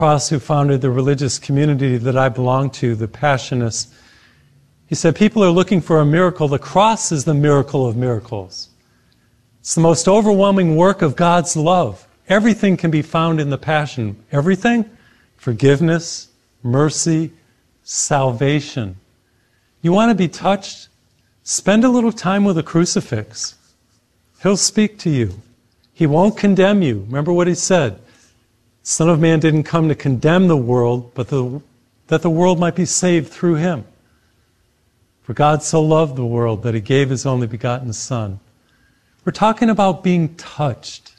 Cross, who founded the religious community that I belong to, the Passionists, he said, people are looking for a miracle. The cross is the miracle of miracles. It's the most overwhelming work of God's love. Everything can be found in the Passion. Everything? Forgiveness, mercy, salvation. You want to be touched? Spend a little time with a crucifix. He'll speak to you. He won't condemn you. Remember what he said. Son of Man didn't come to condemn the world, but that the world might be saved through him. For God so loved the world that he gave his only begotten Son. We're talking about being touched.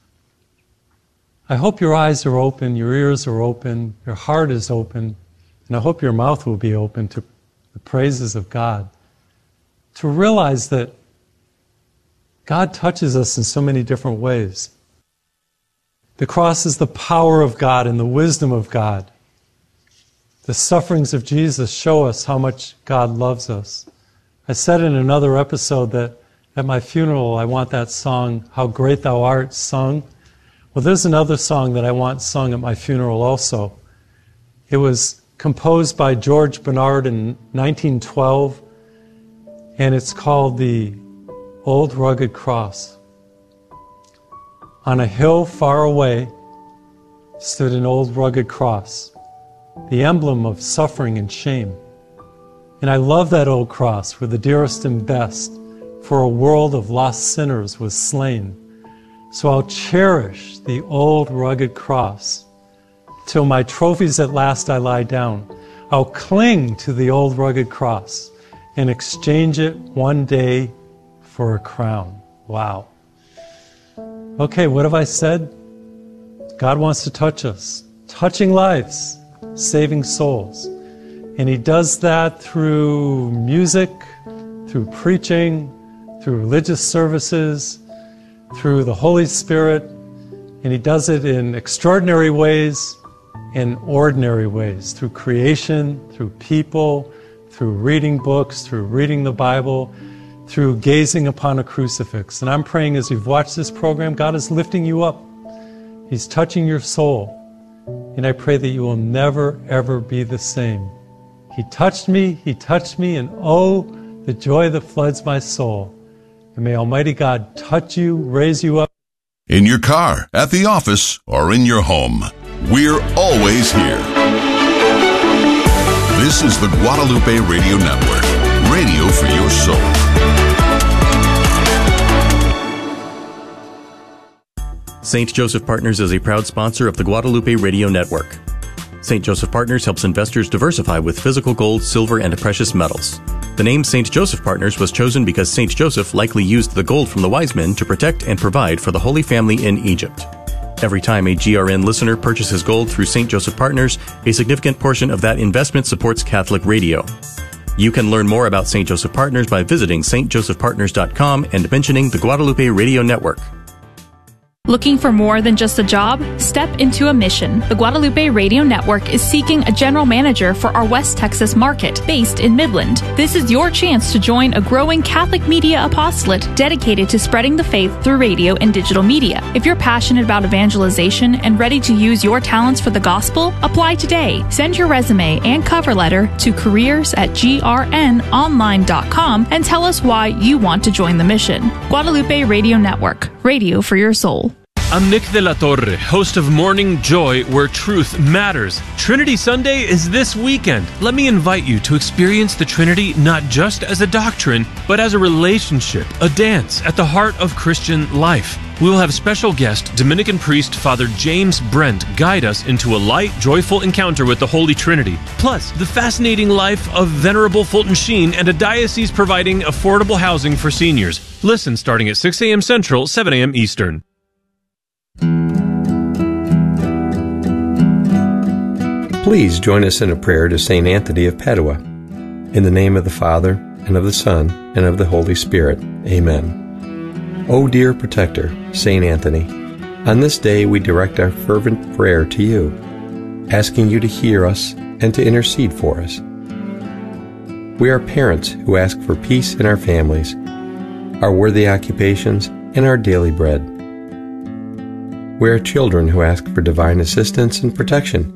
I hope your eyes are open, your ears are open, your heart is open, and I hope your mouth will be open to the praises of God. To realize that God touches us in so many different ways. The cross is the power of God and the wisdom of God. The sufferings of Jesus show us how much God loves us. I said in another episode that at my funeral I want that song, How Great Thou Art, sung. Well, there's another song that I want sung at my funeral also. It was composed by George Bernard in 1912, and it's called The Old Rugged Cross. On a hill far away stood an old rugged cross, the emblem of suffering and shame. And I love that old cross where the dearest and best for a world of lost sinners was slain. So I'll cherish the old rugged cross till my trophies at last I lie down. I'll cling to the old rugged cross and exchange it one day for a crown. Wow. Okay, what have I said? God wants to touch us, touching lives, saving souls. And he does that through music, through preaching, through religious services, through the Holy Spirit. And he does it in extraordinary ways, in ordinary ways, through creation, through people, through reading books, through reading the Bible, through gazing upon a crucifix. And I'm praying as you've watched this program, God is lifting you up. He's touching your soul. And I pray that you will never, ever be the same. He touched me, and oh, the joy that floods my soul. And may Almighty God touch you, raise you up. In your car, at the office, or in your home, we're always here. This is the Guadalupe Radio Network, radio for your soul. St. Joseph Partners is a proud sponsor of the Guadalupe Radio Network. St. Joseph Partners helps investors diversify with physical gold, silver, and precious metals. The name St. Joseph Partners was chosen because St. Joseph likely used the gold from the wise men to protect and provide for the Holy Family in Egypt. Every time a GRN listener purchases gold through St. Joseph Partners, a significant portion of that investment supports Catholic radio. You can learn more about St. Joseph Partners by visiting stjosephpartners.com and mentioning the Guadalupe Radio Network. Looking for more than just a job? Step into a mission. The Guadalupe Radio Network is seeking a general manager for our West Texas market, based in Midland. This is your chance to join a growing Catholic media apostolate dedicated to spreading the faith through radio and digital media. If you're passionate about evangelization and ready to use your talents for the gospel, apply today. Send your resume and cover letter to careers@grnonline.com and tell us why you want to join the mission. Guadalupe Radio Network, radio for your soul. I'm Nick de la Torre, host of Morning Joy, where truth matters. Trinity Sunday is this weekend. Let me invite you to experience the Trinity not just as a doctrine, but as a relationship, a dance at the heart of Christian life. We will have special guest, Dominican priest Father James Brent, guide us into a light, joyful encounter with the Holy Trinity. Plus, the fascinating life of Venerable Fulton Sheen and a diocese providing affordable housing for seniors. Listen starting at 6 a.m. Central, 7 a.m. Eastern. Please join us in a prayer to St. Anthony of Padua. In the name of the Father, and of the Son, and of the Holy Spirit. Amen. O dear protector, St. Anthony, on this day we direct our fervent prayer to you, asking you to hear us and to intercede for us. We are parents who ask for peace in our families, our worthy occupations, and our daily bread. We are children who ask for divine assistance and protection.